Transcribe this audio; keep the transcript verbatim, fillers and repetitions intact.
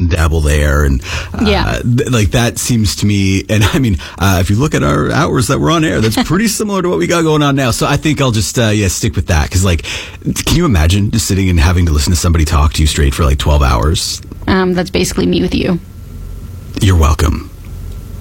and dabble there. And uh, yeah. th- like that seems to me, and I mean, uh, if you look at our hours that we're on air, that's pretty similar to what we got going on now. So I think I'll just, uh, yeah, stick with that. Cause like, can you imagine just sitting and having to listen to somebody talk to you straight for like twelve hours? Um, that's basically me with you. You're welcome.